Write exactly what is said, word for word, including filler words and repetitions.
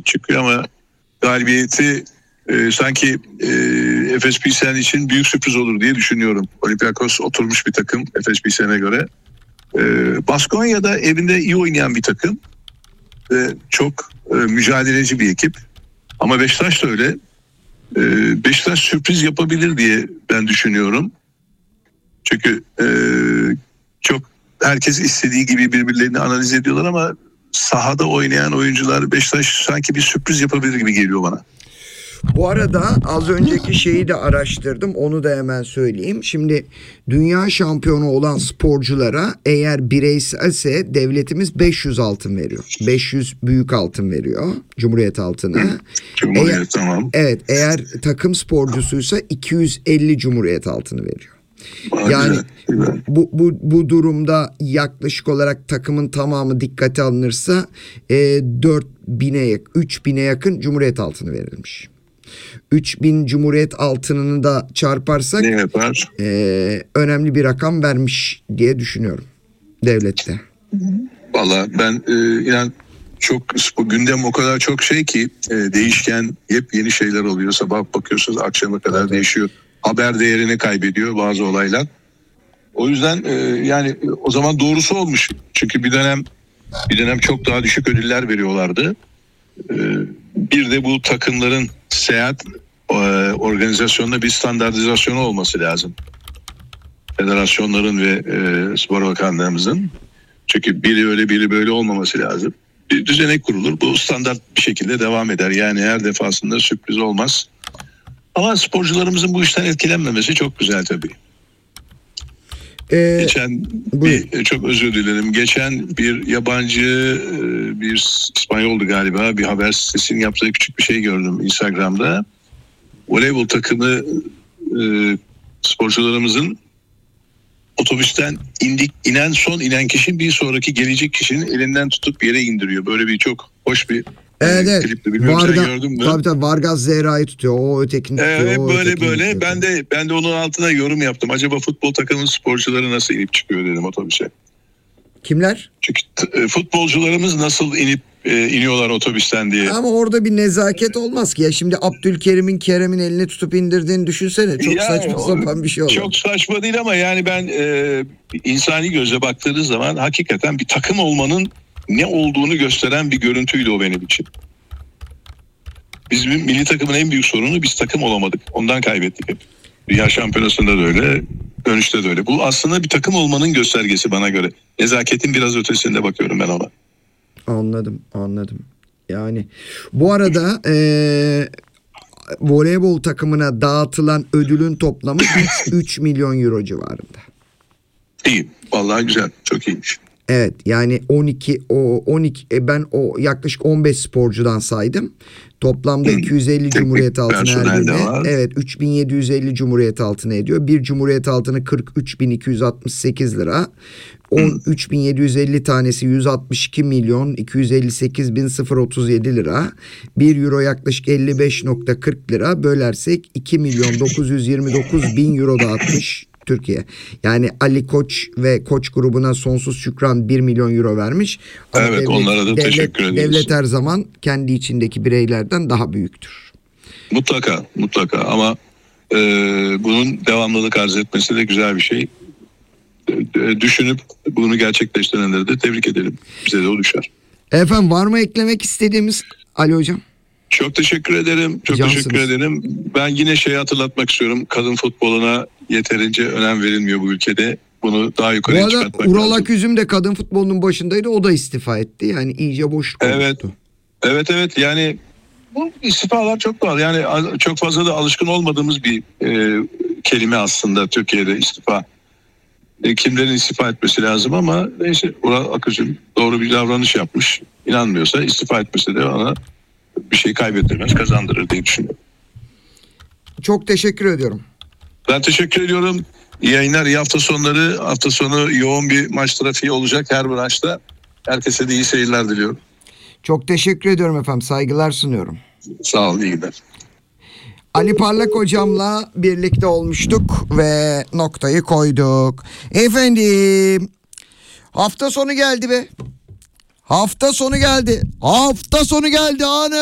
çıkıyor ama galibiyeti e, sanki e, Efes Pilsen için büyük sürpriz olur diye düşünüyorum. Olympiakos oturmuş bir takım Efes Pilsen'e göre. E, Baskonya'da evinde iyi oynayan bir takım ve çok e, mücadeleci bir ekip. Ama Beşiktaş da öyle. E, Beşiktaş sürpriz yapabilir diye ben düşünüyorum. Çünkü e, çok herkes istediği gibi birbirlerini analiz ediyorlar ama sahada oynayan oyuncular Beşiktaş sanki bir sürpriz yapabilir gibi geliyor bana. Bu arada az önceki şeyi de araştırdım. Onu da hemen söyleyeyim. Şimdi dünya şampiyonu olan sporculara eğer bireyselse devletimiz beş yüz altın veriyor. beş yüz büyük altın veriyor. Cumhuriyet altını. Cumhuriyet eğer, tamam. Evet, eğer takım sporcusuysa iki yüz elli Cumhuriyet altını veriyor. Yani bu, bu, bu durumda yaklaşık olarak takımın tamamı dikkate alınırsa e, dört bine, üç bine yakın Cumhuriyet altını verilmiş. üç bin Cumhuriyet altınını da çarparsak ne yapar? E, önemli bir rakam vermiş diye düşünüyorum devlette. Valla ben e, inan çok gündem o kadar çok şey ki e, değişken yepyeni şeyler oluyor. Sabah bakıyorsunuz akşama kadar evet. değişiyor. Haber değerini kaybediyor bazı olaylar. O yüzden e, yani o zaman doğrusu olmuş. Çünkü bir dönem bir dönem çok daha düşük ödüller veriyorlardı. E, bir de bu takımların seyahat e, organizasyonunda bir standartizasyonu olması lazım. Federasyonların ve e, spor bakanlarımızın. Çünkü biri öyle biri böyle olmaması lazım. Bir düzenek kurulur. Bu standart bir şekilde devam eder. Yani her defasında sürpriz olmaz. Ama sporcularımızın bu işten etkilenmemesi çok güzel tabii. Ee, Geçen bir, çok özür dilerim. Geçen bir yabancı bir İspanyoldu galiba bir haber sitesinin yaptığı küçük bir şey gördüm Instagram'da. Voleybol takımı e, sporcularımızın otobüsten indik inen son inen kişi bir sonraki gelecek kişinin elinden tutup bir yere indiriyor. Böyle bir çok hoş bir evet, evet. klipti. Bilmiyorum Varga, sen gördün mü? Tabii tabii Vargas Zehra'yı tutuyor. O ötekini tutuyor. Evet o böyle ötekini böyle. tutuyor. Ben de ben de onun altına yorum yaptım. Acaba futbol takımının sporcuları nasıl inip çıkıyor dedim otobüse. Kimler? Çünkü t- futbolcularımız nasıl inip e, iniyorlar otobüsten diye. Ama orada bir nezaket olmaz ki. Ya şimdi Abdülkerim'in Kerem'in elini tutup indirdiğini düşünsene. Çok yani, saçma sapan bir şey olur. Çok saçma değil ama yani ben e, insani gözle baktığınız zaman hakikaten bir takım olmanın ne olduğunu gösteren bir görüntüydü o benim için. Bizim milli takımın en büyük sorunu biz takım olamadık. Ondan kaybettik hep. Dünya şampiyonasında da öyle, dönüşte de öyle. Bu aslında bir takım olmanın göstergesi bana göre. Nezaketin biraz ötesinde bakıyorum ben ona. Anladım, anladım. Yani bu arada ee, voleybol takımına dağıtılan ödülün toplamı üç milyon euro civarında. İyi, vallahi güzel, çok iyiymiş. Evet, yani on iki o on iki e, ben o yaklaşık on beş sporcudan saydım. Toplamda hmm. iki yüz elli Cumhuriyet altını her birine. Evet, üç bin yedi yüz elli Cumhuriyet altını ediyor. Bir Cumhuriyet altını kırk üç bin iki yüz altmış sekiz lira. on üç bin yedi yüz elli tanesi yüz altmış iki milyon iki yüz elli sekiz bin otuz yedi lira. bir euro yaklaşık elli beş nokta kırk lira. Bölersek iki milyon dokuz yüz yirmi dokuz bin euro dağıtmış Türkiye. Yani Ali Koç ve Koç grubuna sonsuz şükran bir milyon euro vermiş. Ama evet devlet, onlara da devlet, teşekkür ederiz. Devlet her zaman kendi içindeki bireylerden daha büyüktür. Mutlaka mutlaka ama e, bunun devamlılık arz etmesi de güzel bir şey. E, düşünüp bunu gerçekleştirenleri de tebrik edelim. Bize de o düşer. Efendim var mı eklemek istediğimiz Ali Hocam? Çok teşekkür ederim. Çok Cansınız. teşekkür ederim. Ben yine şeyi hatırlatmak istiyorum. Kadın futboluna yeterince önem verilmiyor bu ülkede. Bunu daha yukarıya çıkartmak lazım. Ural Aküzüm de kadın futbolunun başındaydı. O da istifa etti. Yani iyice boşluk oluştu. Evet. Evet evet yani bu istifalar çok doğal. Yani çok fazla da alışkın olmadığımız bir e, kelime aslında Türkiye'de istifa. E, kimlerin istifa etmesi lazım ama neyse Ural Aküzüm doğru bir davranış yapmış. İnanmıyorsa istifa etmesi de ona bir şey kaybettirmez, kazandırır diye düşünüyorum. Çok teşekkür ediyorum. Ben teşekkür ediyorum. İyi yayınlar, iyi hafta sonları. Hafta sonu yoğun bir maç trafiği olacak her branşta. Herkese de iyi seyirler diliyorum. Çok teşekkür ediyorum efendim. Saygılar sunuyorum. Sağ olun, iyi günler. Ali Parlak hocamla birlikte olmuştuk ve noktayı koyduk. Efendim, hafta sonu geldi be. Hafta sonu geldi. Hafta sonu geldi anı.